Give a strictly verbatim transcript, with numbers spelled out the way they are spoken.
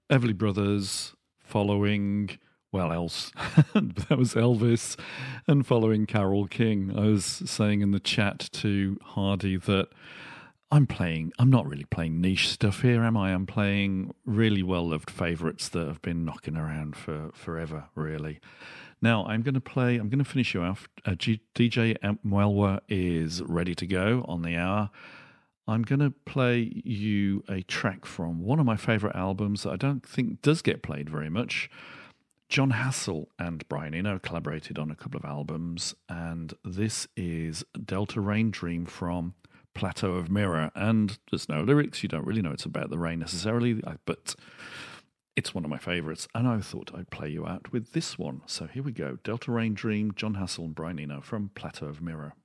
Everly Brothers following, well, else that was Elvis, and following Carole King. I was saying in the chat to Hardy that I'm playing, I'm not really playing niche stuff here, am I? I'm playing really well-loved favourites that have been knocking around for forever, really. Now, I'm going to play, I'm going to finish you off. Uh, G- D J Mwelwa is ready to go on the hour. I'm going to play you a track from one of my favourite albums that I don't think does get played very much. John Hassell and Brian Eno collaborated on a couple of albums, and this is Delta Rain Dream from Plateau of Mirror. And there's no lyrics, you don't really know it's about the rain necessarily, but it's one of my favourites, and I thought I'd play you out with this one. So here we go, Delta Rain Dream, John Hassell and Brian Eno from Plateau of Mirror.